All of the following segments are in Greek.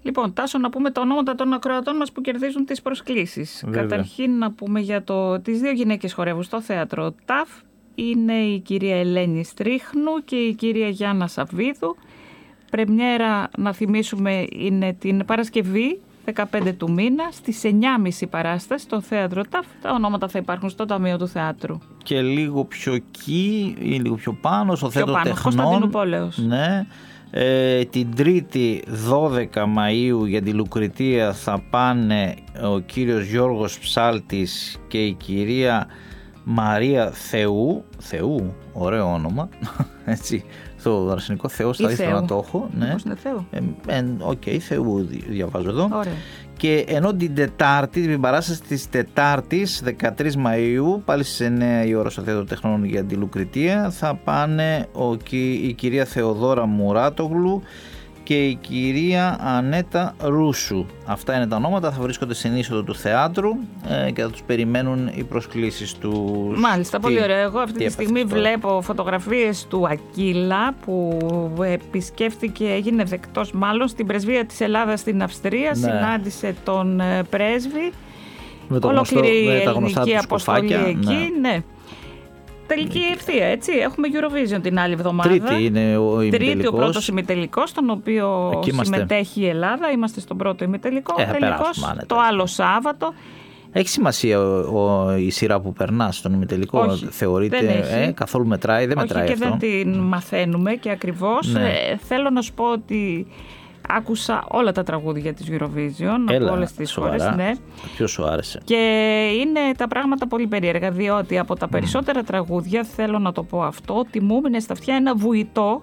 Λοιπόν, Τάσο, να πούμε τα ονόματα των ακροατών μας που κερδίζουν τις προσκλήσεις. Βέβαια. Καταρχήν να πούμε για τις δύο γυναίκες χορεύουν στο θέατρο ΤΑΦ. Είναι η κυρία Ελένη Στρίχνου και η κυρία Γιάννα Σαββίδου. Πρεμιέρα, να θυμίσουμε, είναι την Παρασκευή 15 του μήνα στις 9.30 παράσταση στο θέατρο ΤΑΦ. Τα ονόματα θα υπάρχουν στο Ταμείο του Θεάτρου. Και λίγο πιο εκεί ή λίγο πιο πάνω στο θέατρο Τεχνών. Κωνσταντίνου Πόλεως. Ναι. Την Τρίτη 12 Μαΐου για τη Λουκριτία θα πάνε ο κύριος Γιώργος Ψάλτης και η κυρία Μαρία Θεού, ωραίο όνομα, έτσι, το αρσενικό Θεός θα ήθελα να το έχω. Ναι. Πώς είναι Θεού. Θεού διαβάζω εδώ. Ωραία. Και ενώ την Τετάρτη, την παράσταση της Τετάρτης 13 Μαΐου, πάλι στις 9 η ώρα στο θέατρο Τεχνών για τη Λουκριτία, θα πάνε η κυρία Θεοδόρα Μουράτογλου και η κυρία Ανέτα Ρούσου. Αυτά είναι τα ονόματα, θα βρίσκονται στην είσοδο του θεάτρου και θα τους περιμένουν οι προσκλήσεις του. Μάλιστα, πολύ ωραία. Εγώ αυτή τη στιγμή βλέπω φωτογραφίες του Ακύλα που επισκέφθηκε, έγινε δεκτός μάλλον στην πρεσβεία της Ελλάδας στην Αυστρία, ναι. Συνάντησε τον πρέσβη, ολόκληρη ελληνική αποστολή εκεί, ναι. Τελική ευθεία, έτσι. Έχουμε Eurovision την άλλη εβδομάδα. Τρίτη είναι ο ημιτελικός. Τρίτη ο πρώτος ημιτελικός, στον οποίο συμμετέχει η Ελλάδα. Είμαστε στον πρώτο ημιτελικό. Το άλλο Σάββατο. Έχει σημασία η σειρά που περνά στον ημιτελικό? Όχι, θεωρείται καθόλου μετράει? Δεν μετράει και αυτό. Δεν την μαθαίνουμε και ακριβώς. Ναι. Θέλω να σου πω ότι άκουσα όλα τα τραγούδια της Eurovision από όλες τις χώρες. Ναι. Ποιο σου άρεσε? Και είναι τα πράγματα πολύ περίεργα, διότι από τα περισσότερα τραγούδια, θέλω να το πω αυτό, τιμούμενε στα αυτιά ένα βουητό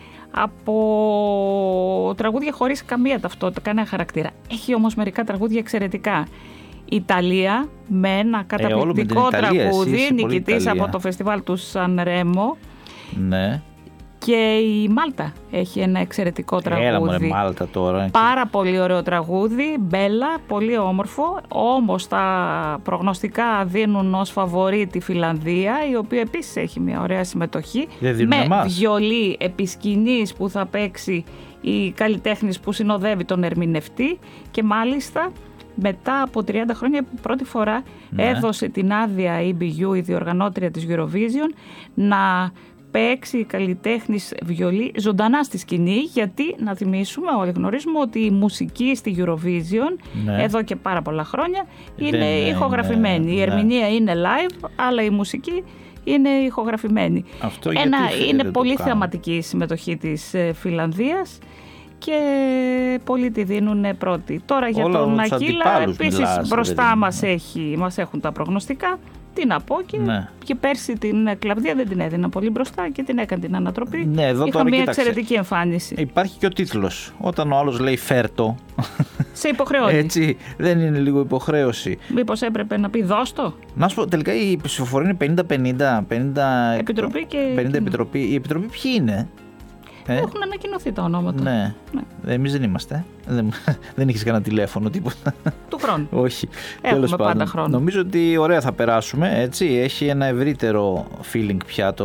από τραγούδια χωρίς καμία ταυτότητα, κανένα χαρακτήρα. Έχει όμως μερικά τραγούδια εξαιρετικά. Ιταλία με ένα καταπληκτικό τραγούδι, νικητής από το φεστιβάλ του Σαν Ρέμο. Ναι. Και η Μάλτα έχει ένα εξαιρετικό τραγούδι. Έλα μωρέ Μάλτα τώρα. Πάρα πολύ ωραίο τραγούδι, Μπέλα, πολύ όμορφο. Όμως τα προγνωστικά δίνουν ως φαβορί τη Φιλανδία, η οποία επίσης έχει μια ωραία συμμετοχή. Με βιολί επισκηνής που θα παίξει η καλλιτέχνης που συνοδεύει τον ερμηνευτή. Και μάλιστα μετά από 30 χρόνια που πρώτη φορά έδωσε την άδεια EBU, η διοργανώτρια της Eurovision, να παίξει η καλλιτέχνης βιολί ζωντανά στη σκηνή, γιατί να θυμίσουμε, όλοι γνωρίζουμε ότι η μουσική στη Eurovision εδώ και πάρα πολλά χρόνια είναι ηχογραφημένη. Η ερμηνεία είναι live, αλλά η μουσική είναι ηχογραφημένη. Είναι πολύ θεαματική η συμμετοχή της Φιλανδίας και πολλοί τη δίνουν πρώτη. Τώρα για τον Ακύλα επίσης μπροστά μας έχουν τα προγνωστικά. Τι να πω, και πέρσι την Κλαβδία δεν την έδινα πολύ μπροστά και την έκανε την ανατροπή. Ναι, εδώ είχα μια εξαιρετική εμφάνιση. Υπάρχει και ο τίτλος. Όταν ο άλλος λέει φέρτο. Σε υποχρεώνει. Έτσι, δεν είναι λίγο υποχρέωση? Μήπως έπρεπε να πει δώστο? Να σου πω, τελικά η ψηφοφορία είναι 50-50. Επιτροπή και 50 επιτροπή. Η επιτροπή ποιοι είναι? Έχουν ανακοινωθεί τα ονόματα. Ναι. Εμείς δεν είμαστε. Δεν έχεις κανένα τηλέφωνο, τίποτα? Του χρόνου. Όχι. Έχουμε πάντα χρόνο. Νομίζω ότι ωραία θα περάσουμε. Έτσι. Έχει ένα ευρύτερο feeling πια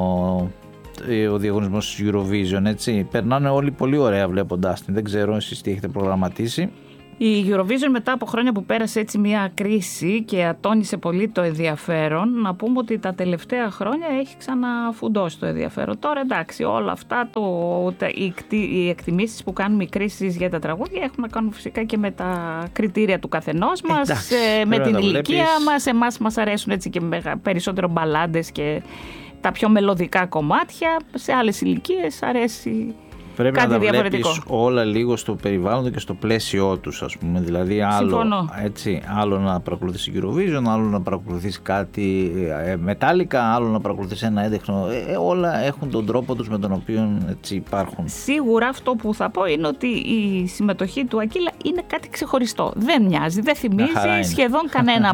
ο διαγωνισμός της Eurovision. Έτσι. Περνάνε όλοι πολύ ωραία βλέποντάς την. Δεν ξέρω εσείς τι έχετε προγραμματίσει. Η Eurovision μετά από χρόνια που πέρασε έτσι μια κρίση και ατώνησε πολύ το ενδιαφέρον, να πούμε ότι τα τελευταία χρόνια έχει ξαναφουντώσει το ενδιαφέρον. Τώρα εντάξει, όλα αυτά, οι εκτιμήσεις που κάνουμε, οι κρίσεις για τα τραγούδια έχουν να κάνουν φυσικά και με τα κριτήρια του καθενός μας, με την ηλικία μας. Εμάς μας αρέσουν έτσι και περισσότερο μπαλάντες και τα πιο μελωδικά κομμάτια. Σε άλλες ηλικίες αρέσει Πρέπει κάτι να τα διαφορετικό. Βλέπεις όλα λίγο στο περιβάλλον και στο πλαίσιό τους, ας πούμε. Δηλαδή άλλο να παρακολουθείς Eurovision, άλλο να παρακολουθείς κάτι μετάλλικα, άλλο να παρακολουθείς ένα έντεχνο. Όλα έχουν τον τρόπο τους με τον οποίο έτσι υπάρχουν. Σίγουρα αυτό που θα πω είναι ότι η συμμετοχή του Ακύλα είναι κάτι ξεχωριστό. Δεν μοιάζει, δεν θυμίζει σχεδόν κανένα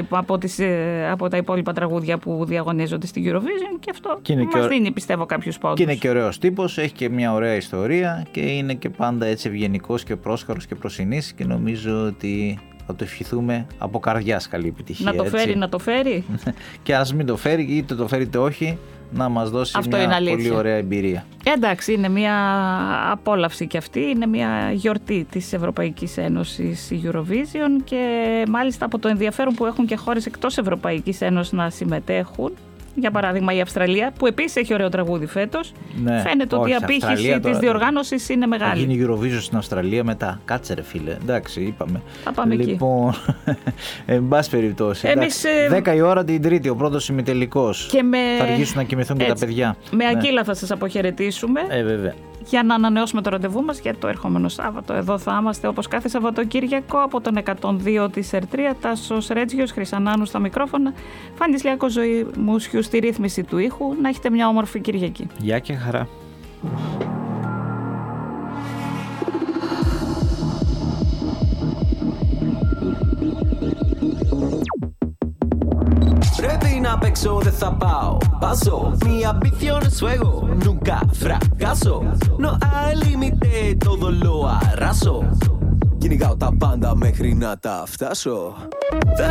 από τα υπόλοιπα τραγούδια που διαγωνίζονται στη Eurovision, και αυτό μας δίνει, πιστεύω, κάποιους πόντους. Και είναι και ωραίος τύπος, έχει και μια ωραία ιστορία και είναι και πάντα έτσι ευγενικός και πρόσχαρος και προσινής, και νομίζω ότι θα το ευχηθούμε από καρδιάς καλή επιτυχία. Να το φέρει, να το φέρει. Και ας μην το φέρει, είτε το φέρει είτε όχι, να μας δώσει μια πολύ ωραία εμπειρία. Εντάξει, είναι μια απόλαυση και αυτή, είναι μια γιορτή της Ευρωπαϊκής Ένωσης η Eurovision και μάλιστα από το ενδιαφέρον που έχουν και χώρες εκτός Ευρωπαϊκής Ένωσης να συμμετέχουν. Για παράδειγμα η Αυστραλία, που επίσης έχει ωραίο τραγούδι φέτος. Ναι, φαίνεται ότι η απήχηση της διοργάνωσης είναι μεγάλη. Θα γίνει Eurovision στην Αυστραλία μετά. Κάτσε ρε φίλε, εντάξει, είπαμε. Θα πάμε λοιπόν, εν πάση περιπτώσει. Εμείς, 10 η ώρα την Τρίτη, ο πρώτος ημιτελικός. Θα αργήσουν να κοιμηθούν και τα παιδιά. Με ακύλα θα σας αποχαιρετήσουμε. Βέβαια. Για να ανανεώσουμε το ραντεβού μας για το ερχόμενο Σάββατο. Εδώ θα είμαστε όπως κάθε Σαββατοκύριακο από τον 102 της Ερτρία, Τάσος Ρέτζιος, Χρυσανάνου στα μικρόφωνα, Φάνης Λιάκος, Ζωή Μουσιού στη ρύθμιση του ήχου. Να έχετε μια όμορφη Κυριακή. Γεια και χαρά. Πρέπει να παίξω, δεν θα πάω. Paso, mi ambición es fuego, nunca fracaso. No hay límite, todo lo arraso. Κυνηγάω τα πάντα μέχρι να τα φτάσω.